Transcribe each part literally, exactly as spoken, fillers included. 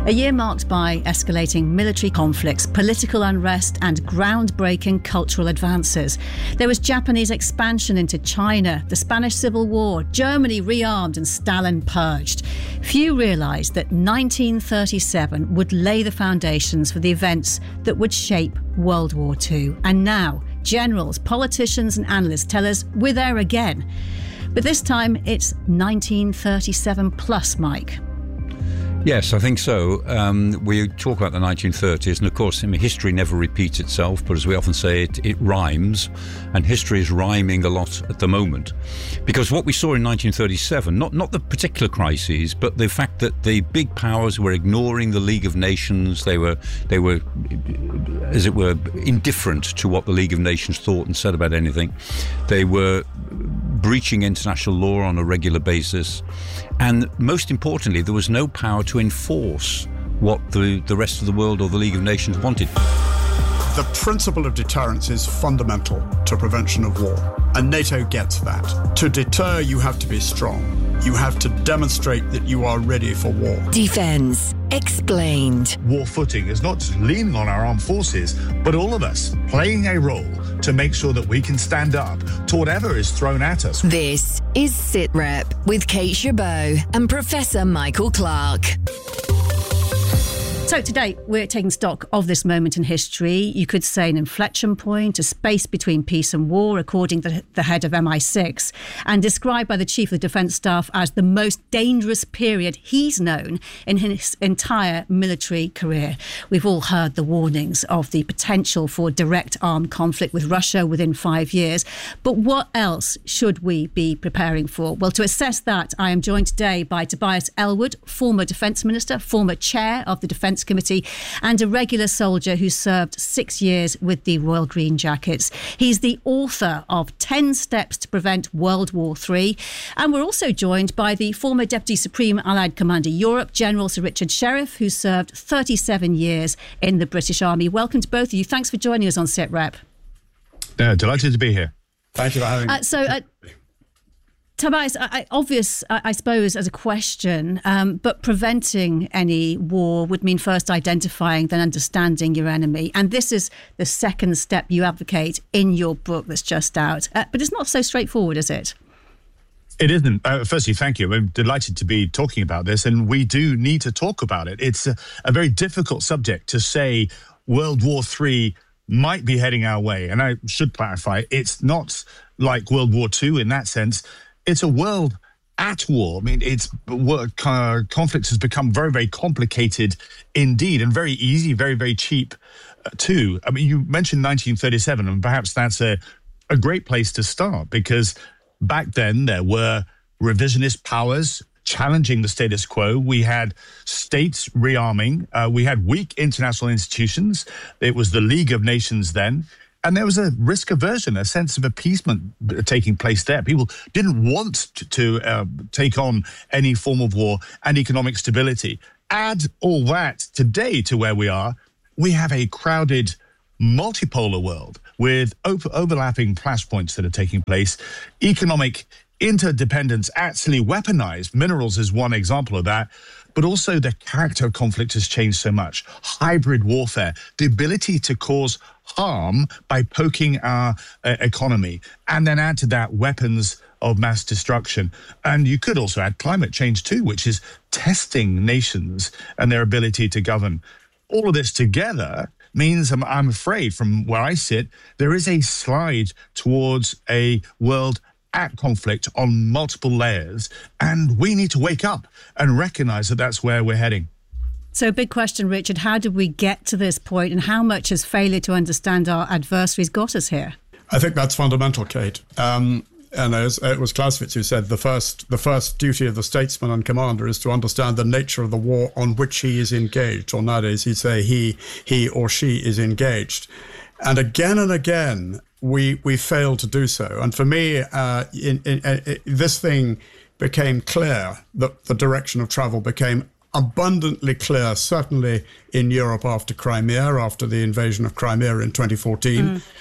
A year marked by escalating military conflicts, political unrest and groundbreaking cultural advances. There was Japanese expansion into China, the Spanish Civil War, Germany rearmed and Stalin purged. Few realised that nineteen thirty-seven would lay the foundations for the events that would shape World War Two. And now, generals, politicians and analysts tell us we're there again. But this time it's nineteen thirty-seven plus, Mike. Yes, I think so. Um, we talk about the nineteen thirties, and of course, I mean, history never repeats itself, but as we often say, it, it rhymes, and history is rhyming a lot at the moment. Because what we saw in nineteen thirty-seven, not, not the particular crises, but the fact that the big powers were ignoring the League of Nations, they were, they were, as it were, indifferent to what the League of Nations thought and said about anything. They were breaching international law on a regular basis. And most importantly, there was no power to enforce what the, the rest of the world or the League of Nations wanted. The principle of deterrence is fundamental to prevention of war, and NATO gets that. To deter, you have to be strong. You have to demonstrate that you are ready for war. Defence Explained. War footing is not just leaning on our armed forces, but all of us playing a role to make sure that we can stand up to whatever is thrown at us. This is SITREP with Kate Chabot and Professor Michael Clark. So today we're taking stock of this moment in history. You could say an inflection point, a space between peace and war, according to the head of M I six, and described by the Chief of the Defence Staff as the most dangerous period he's known in his entire military career. We've all heard the warnings of the potential for direct armed conflict with Russia within five years. But what else should we be preparing for? Well, to assess that, I am joined today by Tobias Ellwood, former Defence Minister, former Chair of the Defence Committee, and a regular soldier who served six years with the Royal Green Jackets. He's the author of ten Steps to Prevent World War Three. And we're also joined by the former Deputy Supreme Allied Commander Europe, General Sir Richard Sheriff, who served thirty-seven years in the British Army. Welcome to both of you. Thanks for joining us on SITREP. Uh, delighted to be here. Thank you for having me. Uh, so, uh, Tobias, I, obvious, I, I suppose, as a question, um, but preventing any war would mean first identifying, then understanding your enemy. And this is the second step you advocate in your book that's just out. Uh, but it's not so straightforward, is it? It isn't. Uh, firstly, thank you. I'm delighted to be talking about this, and we do need to talk about it. It's a, a very difficult subject to say World War Three might be heading our way. And I should clarify, it's not like World War Two in that sense. It's a world at war. I mean, it's uh, conflict has become very, very complicated indeed, and very easy, very, very cheap uh, too. I mean, you mentioned nineteen thirty-seven, and perhaps that's a, a great place to start, because back then there were revisionist powers challenging the status quo. We had states rearming. Uh, we had weak international institutions. It was the League of Nations then. And there was a risk aversion, a sense of appeasement taking place there. People didn't want to, to uh, take on any form of war and economic stability. Add all that today to where we are, we have a crowded, multipolar world with op- overlapping flashpoints that are taking place. Economic interdependence actually weaponized. Minerals is one example of that. But also the character of conflict has changed so much. Hybrid warfare, the ability to cause harm by poking our uh, economy, and then add to that weapons of mass destruction. And you could also add climate change too, which is testing nations and their ability to govern. All of this together means, I'm, I'm afraid, from where I sit, there is a slide towards a world at conflict on multiple layers, and we need to wake up and recognize that that's where we're heading. So, big question, Richard, how did we get to this point, and how much has failure to understand our adversaries got us here? I think that's fundamental, Kate. Um, and as it was Clausewitz who said, the first the first duty of the statesman and commander is to understand the nature of the war on which he is engaged, or nowadays he'd say he he or she is engaged. And again and again, we we failed to do so. And for me, uh, in, in, in, this thing became clear, that the direction of travel became abundantly clear, certainly in Europe after Crimea, after the invasion of Crimea in twenty fourteen. Mm.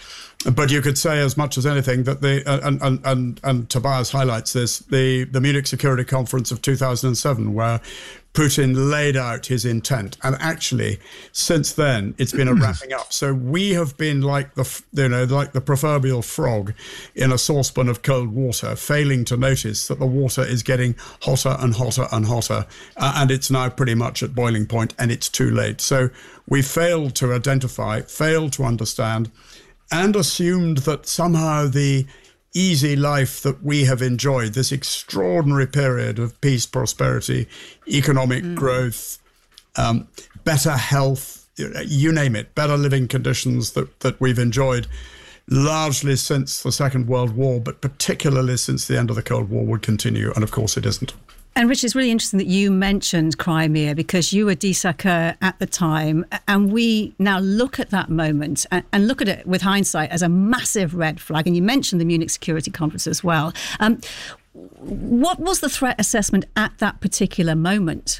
but you could say as much as anything that the and and and, and Tobias highlights this the the Munich Security Conference of two thousand seven, where Putin laid out his intent, and actually since then it's been a wrapping up. So we have been like the you know like the proverbial frog in a saucepan of cold water, failing to notice that the water is getting hotter and hotter and hotter, uh, and it's now pretty much at boiling point, and it's too late. So we failed to identify, failed to understand, and assumed that somehow the easy life that we have enjoyed, this extraordinary period of peace, prosperity, economic mm. growth, um, better health, you name it, better living conditions that, that we've enjoyed largely since the Second World War, but particularly since the end of the Cold War, would continue. And of course it isn't. And Rich, it's really interesting that you mentioned Crimea, because you were Dissacheur at the time, and we now look at that moment and, and look at it with hindsight as a massive red flag. And you mentioned the Munich Security Conference as well. Um, what was the threat assessment at that particular moment?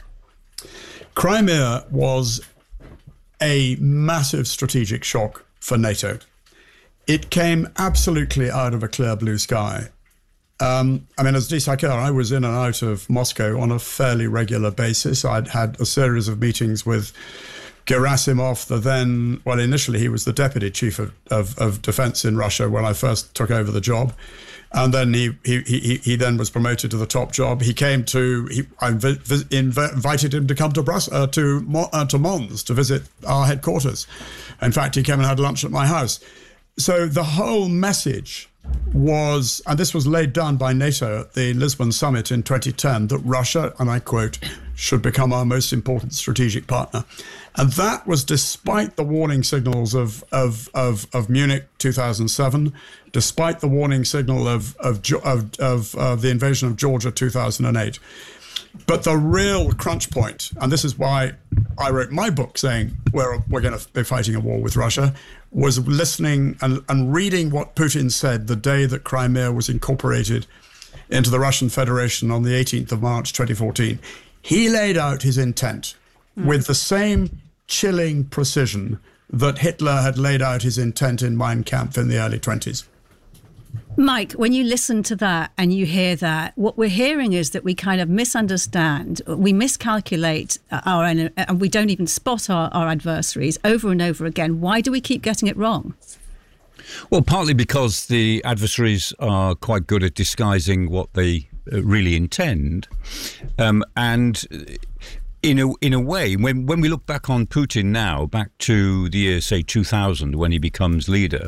Crimea was a massive strategic shock for NATO. It came absolutely out of a clear blue sky. Um, I mean, as Dissacheur, I was in and out of Moscow on a fairly regular basis. I'd had a series of meetings with Gerasimov, the then, well, initially he was the deputy chief of, of, of defense in Russia when I first took over the job. And then he he he, he then was promoted to the top job. He came to, he, I inv- inv- invited him to come to Brus- uh, to, uh, to Mons to visit our headquarters. In fact, he came and had lunch at my house. So the whole message was, and this was laid down by NATO at the Lisbon summit in twenty ten, that Russia, and I quote, should become our most important strategic partner. And that was despite the warning signals of of of, of Munich two thousand seven, despite the warning signal of of, of, of uh, the invasion of Georgia two thousand eight. But the real crunch point, and this is why I wrote my book saying we're, we're going to be fighting a war with Russia, was listening and, and reading what Putin said the day that Crimea was incorporated into the Russian Federation on the eighteenth of March twenty fourteen. He laid out his intent mm. with the same chilling precision that Hitler had laid out his intent in Mein Kampf in the early twenties. Mike, when you listen to that and you hear that, what we're hearing is that we kind of misunderstand, we miscalculate our enemy, and we don't even spot our, our adversaries over and over again. Why do we keep getting it wrong? Well, partly because the adversaries are quite good at disguising what they really intend. Um, and in a, in a way, when, when we look back on Putin now, back to the year, say, two thousand, when he becomes leader,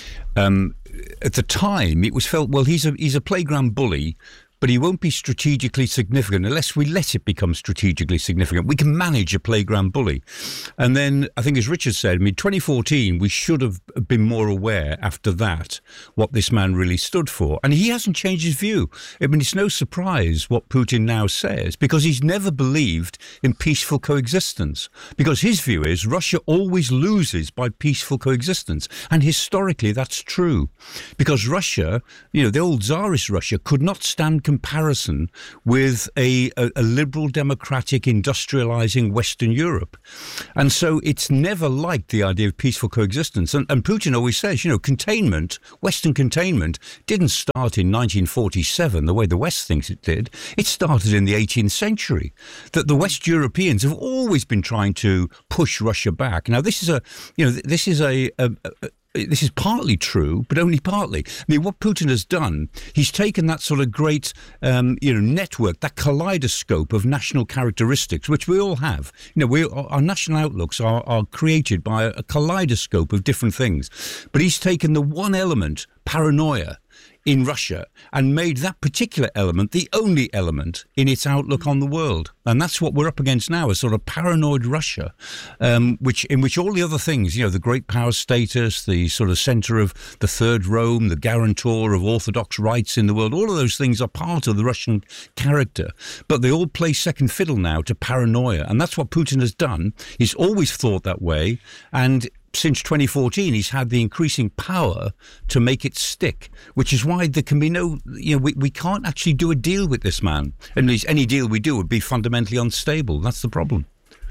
um, at the time, it was felt, well, he's a he's a playground bully, but he won't be strategically significant unless we let it become strategically significant. We can manage a playground bully. And then, I think as Richard said, I mean, twenty fourteen, we should have been more aware after that what this man really stood for. And he hasn't changed his view. I mean, it's no surprise what Putin now says, because he's never believed in peaceful coexistence. Because his view is Russia always loses by peaceful coexistence. And historically, that's true. Because Russia, you know, the old Tsarist Russia could not stand comparison with a, a, a liberal, democratic, industrializing Western Europe. And so it's never liked the idea of peaceful coexistence. And, and Putin always says, you know, containment, Western containment, didn't start in nineteen forty-seven the way the West thinks it did. It started in the eighteenth century. That the West Europeans have always been trying to push Russia back. Now, this is a, you know, this is a, a, a This is partly true, but only partly. I mean, what Putin has done, he's taken that sort of great, um, you know, network, that kaleidoscope of national characteristics, which we all have. You know, we our national outlooks are, are created by a kaleidoscope of different things. But he's taken the one element, paranoia, in Russia, and made that particular element the only element in its outlook on the world. And that's what we're up against now, a sort of paranoid Russia, um, which in which all the other things, you know, the great power status, the sort of centre of the Third Rome, the guarantor of orthodox rights in the world, all of those things are part of the Russian character. But they all play second fiddle now to paranoia. And that's what Putin has done. He's always thought that way. And since twenty fourteen, he's had the increasing power to make it stick, which is why there can be no, you know, we, we can't actually do a deal with this man. At least any deal we do would be fundamentally unstable. That's the problem.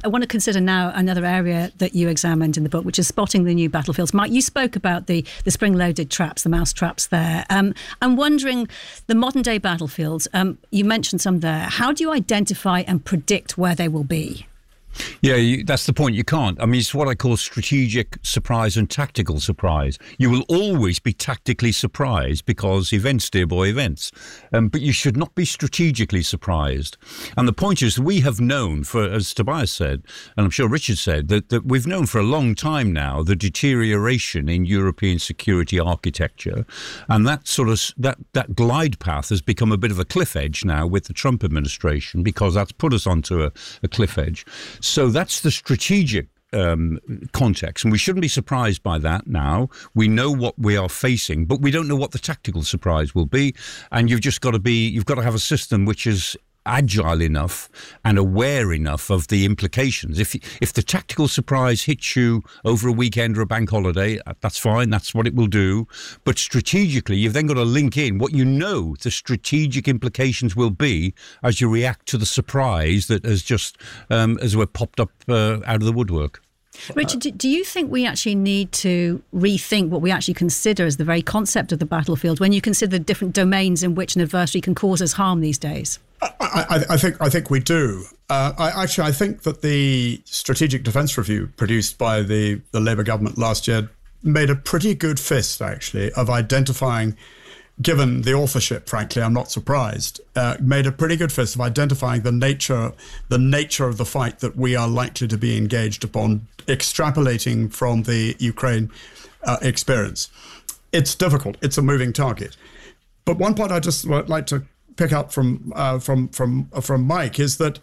I want to consider now another area that you examined in the book, which is spotting the new battlefields. Mike, you spoke about the, the spring-loaded traps, the mouse traps there. Um, I'm wondering, the modern-day battlefields, um, you mentioned some there. How do you identify and predict where they will be? Yeah, you, that's the point. You can't. I mean, it's what I call strategic surprise and tactical surprise. You will always be tactically surprised because events, dear boy, events. Um, but you should not be strategically surprised. And the point is, we have known for, as Tobias said, and I'm sure Richard said, that, that we've known for a long time now the deterioration in European security architecture. And that sort of, that, that glide path has become a bit of a cliff edge now with the Trump administration, because that's put us onto a, a cliff edge. So that's the strategic um, context, and we shouldn't be surprised by that now. We know what we are facing, but we don't know what the tactical surprise will be. And you've just got to be, you've got to have a system which is agile enough and aware enough of the implications. If if the tactical surprise hits you over a weekend or a bank holiday, that's fine, that's what it will do. But strategically, you've then got to link in what you know the strategic implications will be as you react to the surprise that has just, um, as it were, popped up uh, out of the woodwork. Richard, do you think we actually need to rethink what we actually consider as the very concept of the battlefield when you consider the different domains in which an adversary can cause us harm these days? I, I, I think I think we do. Uh, I, actually, I think that the Strategic Defence Review produced by the, the Labour government last year made a pretty good fist, actually, of identifying, given the authorship, frankly, I'm not surprised, uh, made a pretty good fist of identifying the nature, the nature of the fight that we are likely to be engaged upon, extrapolating from the Ukraine uh, experience. It's difficult. It's a moving target. But one point I just would like to pick up from uh, from from from Mike is that,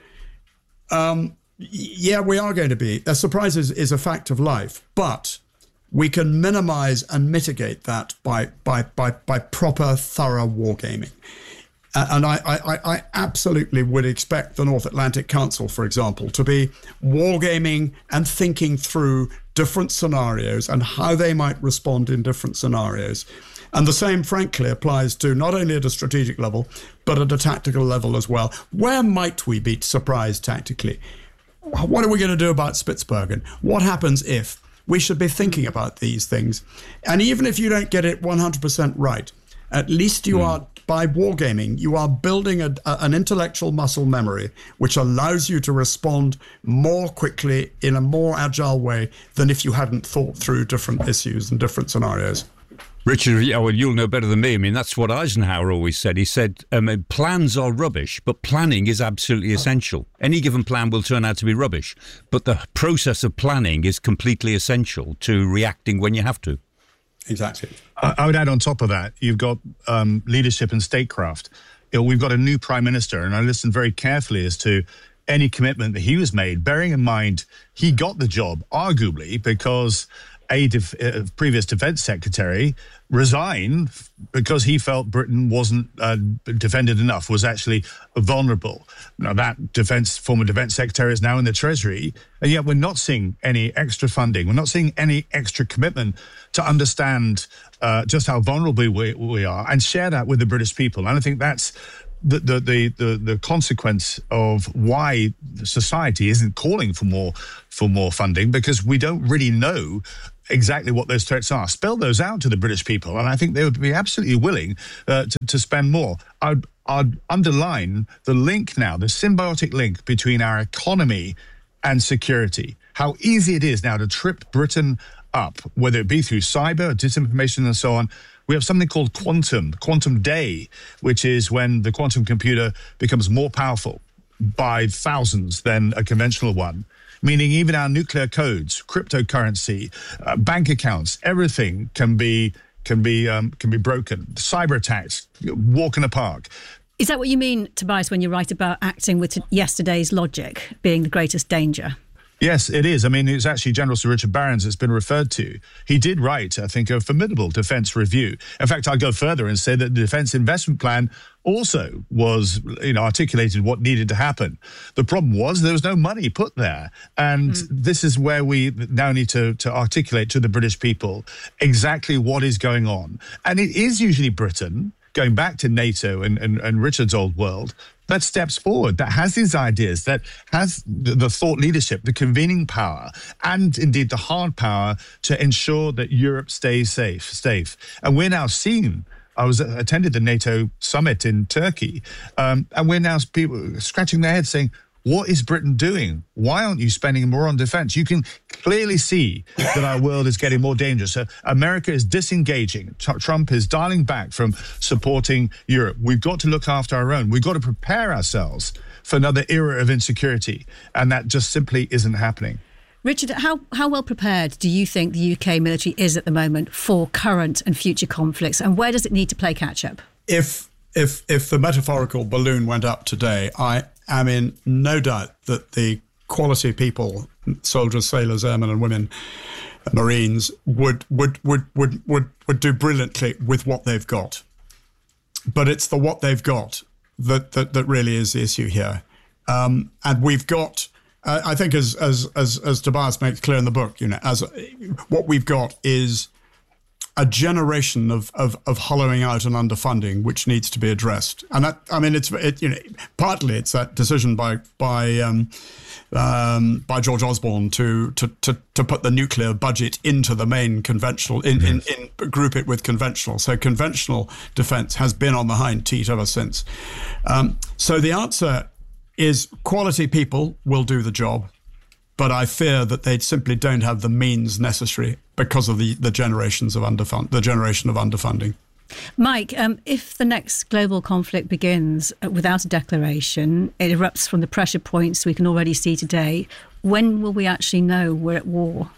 um, yeah, we are going to be. A surprise is, is a fact of life, but we can minimize and mitigate that by by by, by proper, thorough wargaming. Uh, and I, I, I absolutely would expect the North Atlantic Council, for example, to be wargaming and thinking through different scenarios and how they might respond in different scenarios. And the same, frankly, applies to not only at a strategic level, but at a tactical level as well. Where might we be surprised tactically? What are we going to do about Spitsbergen? What happens if? We should be thinking about these things. And even if you don't get it one hundred percent right, at least you mm. are, by wargaming, you are building a, a, an intellectual muscle memory which allows you to respond more quickly in a more agile way than if you hadn't thought through different issues and different scenarios. Richard, yeah, well, you'll know better than me. I mean, that's what Eisenhower always said. He said, um, plans are rubbish, but planning is absolutely essential. Any given plan will turn out to be rubbish, but the process of planning is completely essential to reacting when you have to. Exactly. I, I would add on top of that, you've got um, leadership and statecraft. You know, we've got a new prime minister, and I listened very carefully as to any commitment that he was made, bearing in mind he got the job, arguably, because a def- uh, previous defence secretary resigned because he felt Britain wasn't uh, defended enough, was actually vulnerable. Now, that defence former defence secretary is now in the Treasury, and yet we're not seeing any extra funding. We're not seeing any extra commitment to understand uh, just how vulnerable we, we are and share that with the British people. And I think that's The, the the the the consequence of why society isn't calling for more for more funding, because we don't really know exactly what those threats are. Spell those out to the British people, and I think they would be absolutely willing uh, to, to spend more. I'd, I'd underline the link now, the symbiotic link between our economy and security. How easy it is now to trip Britain up, whether it be through cyber, disinformation, and so on. We have something called quantum, quantum day, which is when the quantum computer becomes more powerful by thousands than a conventional one, meaning even our nuclear codes, cryptocurrency, uh, bank accounts, everything can be can be um, can be broken. Cyber attacks, walk in a park. Is that what you mean, Tobias, when you write about acting with yesterday's logic being the greatest danger? Yes, it is. I mean, it's actually General Sir Richard Barrons that's been referred to. He did write, I think, a formidable defence review. In fact, I'd go further and say that the Defence Investment Plan also was, you know, articulated what needed to happen. The problem was there was no money put there. And mm. this is where we now need to, to articulate to the British people exactly what is going on. And it is usually Britain, going back to NATO and, and, and Richard's old world, that steps forward, that has these ideas, that has the, the thought leadership, the convening power, and indeed the hard power to ensure that Europe stays safe. safe. And we're now seeing, I was attended the NATO summit in Turkey, um, and we're now people scratching their heads saying, what is Britain doing? Why aren't you spending more on defense? You can clearly see that our world is getting more dangerous. So America is disengaging. T- Trump is dialing back from supporting Europe. We've got to look after our own. We've got to prepare ourselves for another era of insecurity. And that just simply isn't happening. Richard, how, how well prepared do you think the U K military is at the moment for current and future conflicts? And where does it need to play catch up? If if if the metaphorical balloon went up today, I am in no doubt that the quality people, soldiers, sailors, airmen and women, Marines, would would would would would, would do brilliantly with what they've got. But it's the what they've got that that, that really is the issue here. Um, and we've got, uh, I think, as as as as Tobias makes clear in the book, you know, as what we've got is a generation of, of, of hollowing out and underfunding, which needs to be addressed. And that, I mean, it's it, you know, partly it's that decision by by um, um, by George Osborne to, to to to put the nuclear budget into the main conventional, in, in, in group it with conventional. So conventional defence has been on the hind teat ever since. Um, so the answer is quality people will do the job. But I fear that they simply don't have the means necessary because of the, the generations of underfund, the generation of underfunding. Mike, um, if the next global conflict begins without a declaration, it erupts from the pressure points we can already see today, when will we actually know we're at war?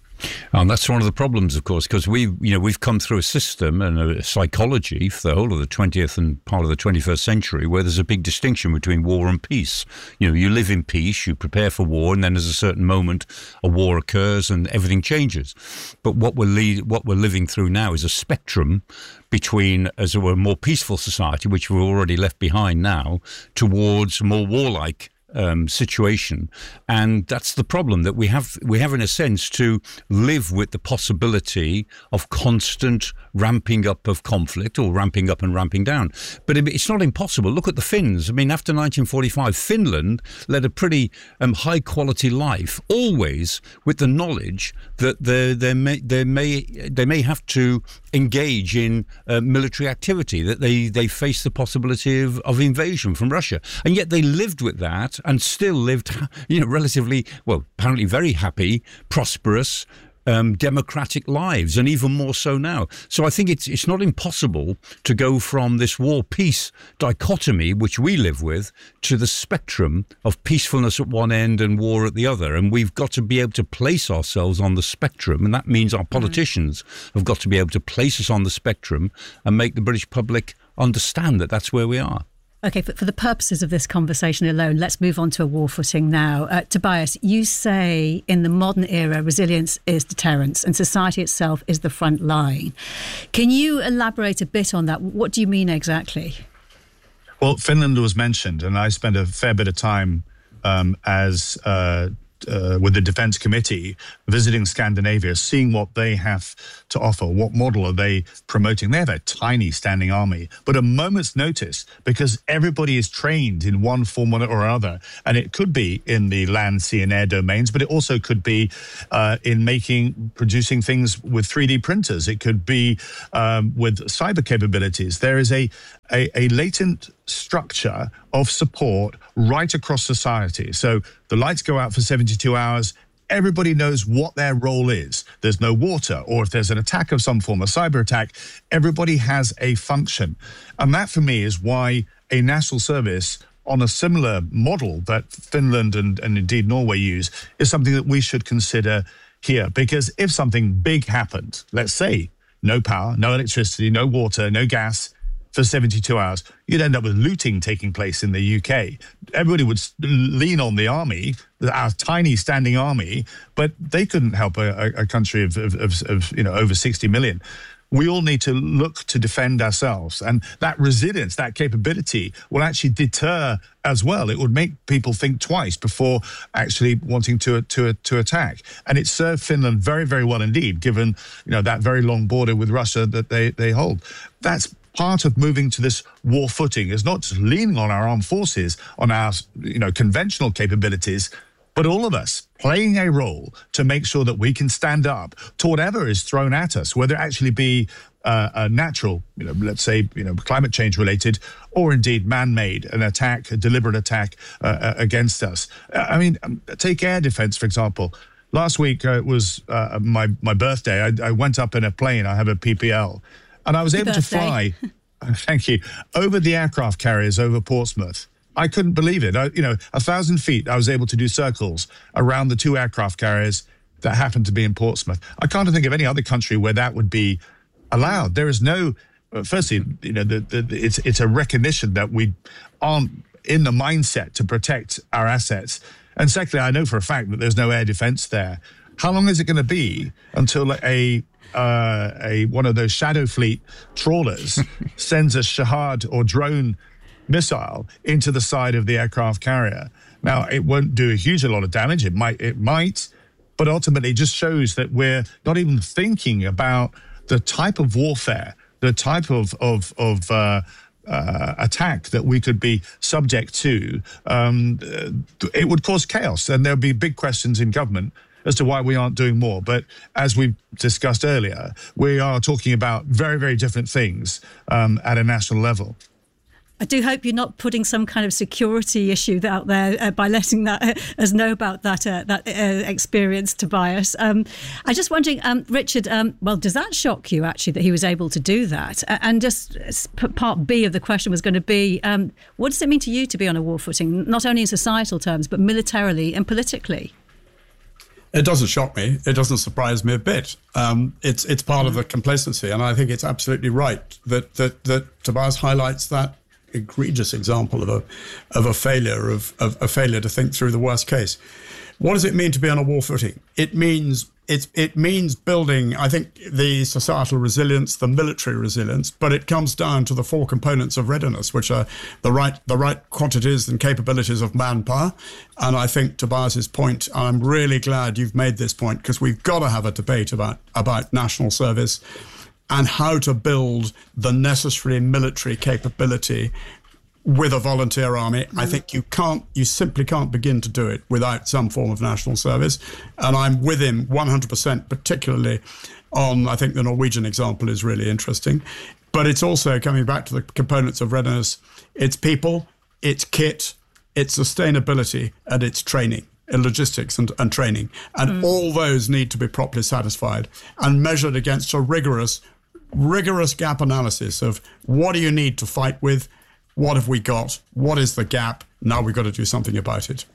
And that's one of the problems, of course, because we, you know, we've come through a system and a psychology for the whole of the twentieth and part of the twenty-first century where there's a big distinction between war and peace. You know, you live in peace, you prepare for war, and then there's a certain moment a war occurs and everything changes. But what we're le- what we're living through now is a spectrum between, as it were, a more peaceful society, which we've already left behind now, towards more warlike Um, situation. And that's the problem, that we have we have in a sense to live with the possibility of constant ramping up of conflict, or ramping up and ramping down. But it, it's not impossible. Look at the Finns. I mean, after nineteen forty-five, Finland led a pretty um, high quality life, always with the knowledge that they they may they may they may have to engage in uh, military activity, that they they face the possibility of, of invasion from Russia, and yet they lived with that and still lived, you know, relatively, well, apparently very happy, prosperous, um, democratic lives, and even more so now. So I think it's it's not impossible to go from this war-peace dichotomy, which we live with, to the spectrum of peacefulness at one end and war at the other. And we've got to be able to place ourselves on the spectrum, and that means our politicians mm. have got to be able to place us on the spectrum and make the British public understand that that's where we are. OK, for, for the purposes of this conversation alone, let's move on to a war footing now. Uh, Tobias, you say in the modern era, resilience is deterrence and society itself is the front line. Can you elaborate a bit on that? What do you mean exactly? Well, Finland was mentioned, and I spent a fair bit of time um, as uh, uh, with the Defence Committee visiting Scandinavia, seeing what they have to offer. What model are they promoting? They have a tiny standing army, but a moment's notice, because everybody is trained in one form or other. And it could be in the land, sea and air domains, but it also could be uh, in making, producing things with three D printers. It could be um, with cyber capabilities. There is a, a, a latent structure of support right across society. So the lights go out for seventy-two hours. Everybody knows what their role is. There's no water, or if there's an attack of some form, a cyber attack, everybody has a function. And that, for me, is why a national service on a similar model that Finland and, and indeed Norway use is something that we should consider here. Because if something big happened, let's say no power, no electricity, no water, no gas for seventy-two hours, you'd end up with looting taking place in the U K. Everybody would lean on the army, our tiny standing army, but they couldn't help a, a country of, of, of, of you know over sixty million. We all need to look to defend ourselves, and that resilience, that capability will actually deter as well. It would make people think twice before actually wanting to to to attack. And it served Finland very, very well indeed, given you know that very long border with Russia that they they hold. That's part of moving to this war footing is not just leaning on our armed forces, on our, you know, conventional capabilities, but all of us playing a role to make sure that we can stand up to whatever is thrown at us, whether it actually be uh, a natural, you know, let's say, you know, climate change related, or indeed man-made, an attack, a deliberate attack uh, against us. I mean, take air defense, for example. Last week uh, it was uh, my, my birthday. I, I went up in a plane. I have a P P L. And I was Happy able birthday. to fly, thank you, over the aircraft carriers over Portsmouth. I couldn't believe it. I, you know, a thousand feet, I was able to do circles around the two aircraft carriers that happened to be in Portsmouth. I can't think of any other country where that would be allowed. There is no, uh, firstly, you know, the, the, it's it's a recognition that we aren't in the mindset to protect our assets. And secondly, I know for a fact that there's no air defense there. How long is it going to be until a uh, a one of those Shadow Fleet trawlers sends a Shahad or drone missile into the side of the aircraft carrier? Now, it won't do a huge a lot of damage. It might, it might, but ultimately it just shows that we're not even thinking about the type of warfare, the type of of of uh, uh, attack that we could be subject to. Um, it would cause chaos, and there'll be big questions in government as to why we aren't doing more. But as we discussed earlier, we are talking about very, very different things um, at a national level. I do hope you're not putting some kind of security issue out there uh, by letting that uh, us know about that uh, that uh, experience, Tobias. Um, I'm just wondering, um, Richard, um, well, does that shock you, actually, that he was able to do that? Uh, and just part B of the question was going to be, um, what does it mean to you to be on a war footing, not only in societal terms, but militarily and politically? It doesn't shock me. It doesn't surprise me a bit. Um, it's it's part of the complacency, and I think it's absolutely right that that that Tobias highlights that egregious example of a of a failure of, of a failure to think through the worst case. What does it mean to be on a war footing? It means it it means building, I think, the societal resilience, the military resilience, but it comes down to the four components of readiness, which are the right the right quantities and capabilities of manpower. And I think Tobias's point, I'm really glad you've made this point, because we've got to have a debate about about national service and how to build the necessary military capability with a volunteer army. I think you can't, you simply can't begin to do it without some form of national service. And I'm with him one hundred percent, particularly on, I think the Norwegian example is really interesting. But it's also, coming back to the components of readiness, it's people, it's kit, it's sustainability, and it's training. In logistics and, and training. And mm. all those need to be properly satisfied and measured against a rigorous, rigorous gap analysis of what do you need to fight with, what have we got, what is the gap, now we've got to do something about it.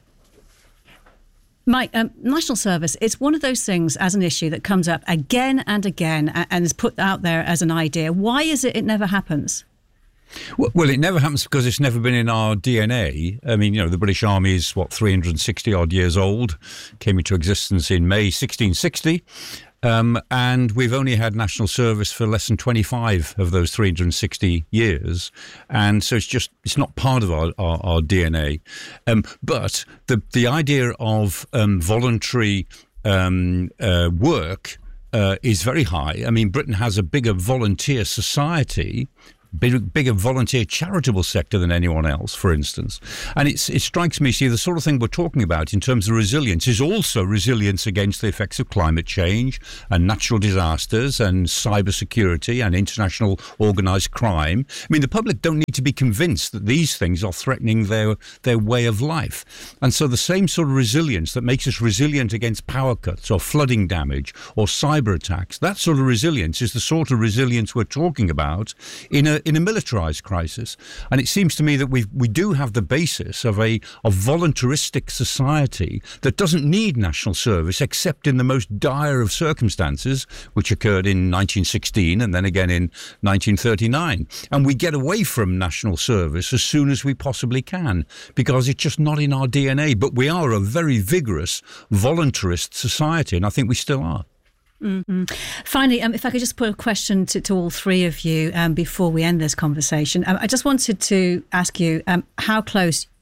Mike, um, national service, it's one of those things as an issue that comes up again and again and, and is put out there as an idea. Why is it it never happens? Well, it never happens because it's never been in our D N A. I mean, you know, the British Army is, what, three hundred sixty odd years old, came into existence in May sixteen sixty. Um, and we've only had national service for less than twenty-five of those three hundred sixty years. And so it's just, it's not part of our, our, our D N A. Um, but the, the idea of um, voluntary um, uh, work uh, is very high. I mean, Britain has a bigger volunteer society, Big, bigger volunteer charitable sector than anyone else, for instance. And it's, it strikes me, see, the sort of thing we're talking about in terms of resilience is also resilience against the effects of climate change and natural disasters and cybersecurity and international organised crime. I mean, the public don't need to be convinced that these things are threatening their, their way of life. And so the same sort of resilience that makes us resilient against power cuts or flooding damage or cyber attacks, that sort of resilience is the sort of resilience we're talking about in a in a militarized crisis. And it seems to me that we we do have the basis of a, a voluntaristic society that doesn't need national service except in the most dire of circumstances, which occurred in nineteen sixteen and then again in nineteen thirty-nine. And we get away from national service as soon as we possibly can because it's just not in our D N A. But we are a very vigorous voluntarist society, and I think we still are. Mm-hmm. Finally, um, if I could just put a question to, to all three of you um, before we end this conversation. Um, I just wanted to ask you um, how close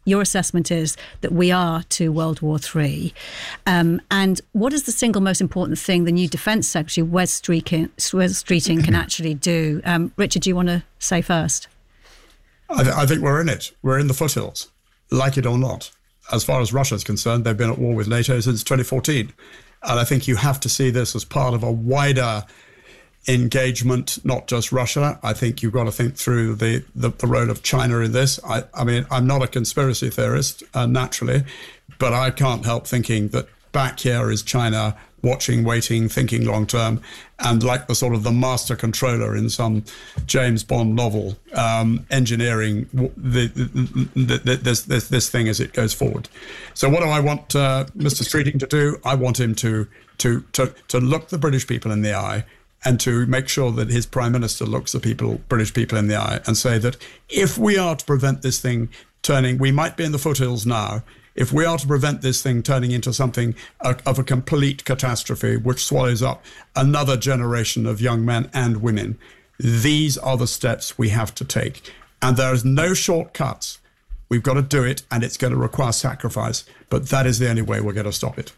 your assessment is that we are to World War Three. Um, and what is the single most important thing the new Defence Secretary, Wes Streeting, Wes Streeting can actually do? Um, Richard, do you want to say first? I, th- I think we're in it. We're in the foothills, like it or not. As far as Russia is concerned, they've been at war with NATO since twenty fourteen. And I think you have to see this as part of a wider engagement, not just Russia. I think you've got to think through the, the, the role of China in this. I, I mean, I'm not a conspiracy theorist, uh, naturally, but I can't help thinking that back here is China watching, waiting, thinking long term, and like the sort of the master controller in some James Bond novel, um, engineering the, the, the, the, this, this, this thing as it goes forward. So what do I want uh, Mister Streeting to do? I want him to, to, to, to look the British people in the eye and to make sure that his Prime Minister looks the people, British people in the eye and say that if we are to prevent this thing turning, we might be in the foothills now, if we are to prevent this thing turning into something uh, of a complete catastrophe which swallows up another generation of young men and women, these are the steps we have to take. And there is no shortcuts. We've got to do it, and it's going to require sacrifice, but that is the only way we're going to stop it.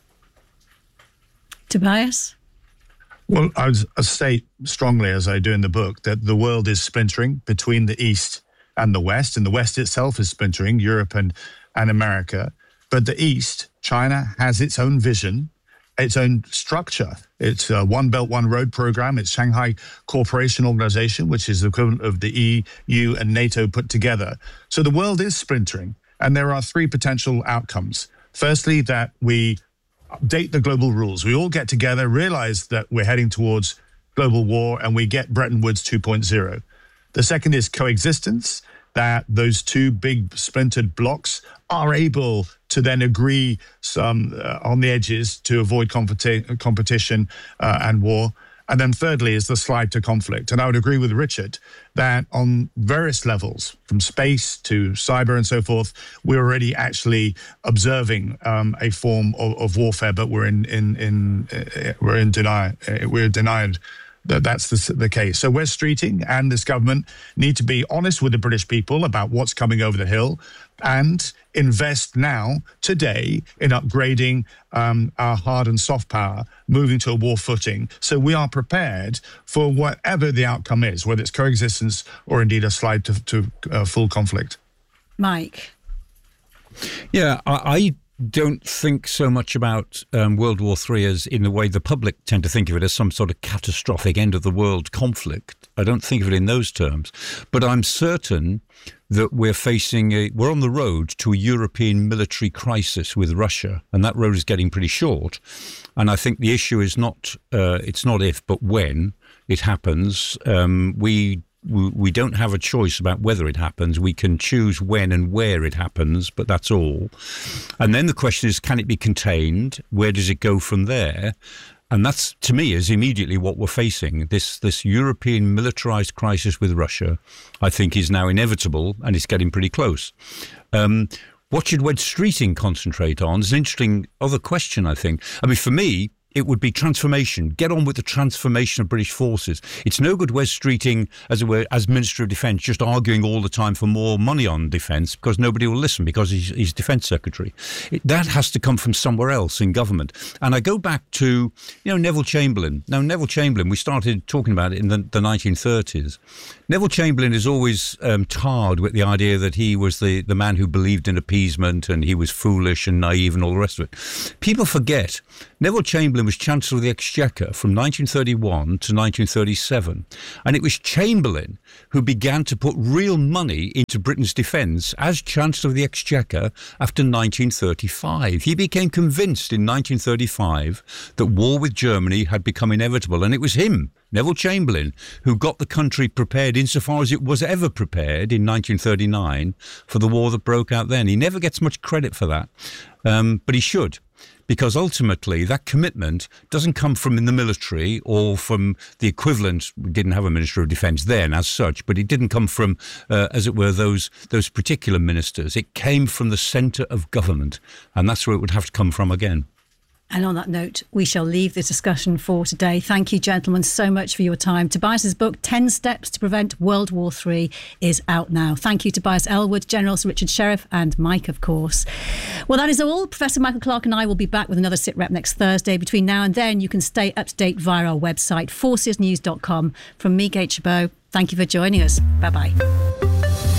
Tobias? Well, I would state strongly, as I do in the book, that the world is splintering between the East and the West, and the West itself is splintering, Europe and, and America. But the East, China, has its own vision, its own structure. It's a One Belt, One Road program. It's Shanghai Cooperation Organization, which is the equivalent of the E U and NATO put together. So the world is splintering, and there are three potential outcomes. Firstly, that we update the global rules. We all get together, realize that we're heading towards global war, and we get Bretton Woods two point oh. The second is coexistence, that those two big splintered blocks are able to then agree some uh, on the edges to avoid competi- competition uh, and war. And then thirdly is the slide to conflict. And I would agree with Richard that on various levels, from space to cyber and so forth, we're already actually observing um, a form of, of warfare, but we're in in in uh, we're in denial. Uh, we're denied that that's the, the case. So Wes Streeting and this government need to be honest with the British people about what's coming over the hill and invest now, today, in upgrading um, our hard and soft power, moving to a war footing. So we are prepared for whatever the outcome is, whether it's coexistence or indeed a slide to, to uh, full conflict. Mike? Yeah, I... I don't think so much about um, World War Three as in the way the public tend to think of it, as some sort of catastrophic end of the world conflict. I don't think of it in those terms. But I'm certain that we're facing a, we're on the road to a European military crisis with Russia, and that road is getting pretty short. And I think the issue is not, uh, it's not if, but when it happens. Um, we We don't have a choice about whether it happens. We can choose when and where it happens, but that's all. And then the question is, can it be contained? Where does it go from there? And that's, to me, is immediately what we're facing. This this European militarized crisis with Russia, I think, is now inevitable, and it's getting pretty close. Um, what should Wes Streeting concentrate on is an interesting other question, I think. I mean, for me, it would be transformation. Get on with the transformation of British forces. It's no good Wes Streeting, as it were, as Minister of Defence, just arguing all the time for more money on defence, because nobody will listen because he's, he's Defence Secretary. It, that has to come from somewhere else in government. And I go back to, you know, Neville Chamberlain. Now, Neville Chamberlain, we started talking about it in the, the nineteen thirties. Neville Chamberlain is always um, tarred with the idea that he was the, the man who believed in appeasement and he was foolish and naive and all the rest of it. People forget Neville Chamberlain was Chancellor of the Exchequer from nineteen thirty-one to nineteen thirty-seven. And it was Chamberlain who began to put real money into Britain's defence as Chancellor of the Exchequer after nineteen thirty-five. He became convinced in nineteen thirty-five that war with Germany had become inevitable. And it was him, Neville Chamberlain, who got the country prepared insofar as it was ever prepared in nineteen thirty-nine for the war that broke out then. He never gets much credit for that, um, but he should. Because ultimately that commitment doesn't come from in the military or from the equivalent. We didn't have a Minister of Defence then as such, but it didn't come from, uh, as it were, those those particular ministers. It came from the centre of government, and that's where it would have to come from again. And on that note, we shall leave this discussion for today. Thank you, gentlemen, so much for your time. Tobias's book, ten steps to Prevent World War Three, is out now. Thank you, Tobias Ellwood, General Sir Richard Sheriff, and Mike, of course. Well, that is all. Professor Michael Clarke and I will be back with another SITREP next Thursday. Between now and then, you can stay up to date via our website, forces news dot com. From me, Kate Chabot, thank you for joining us. Bye-bye.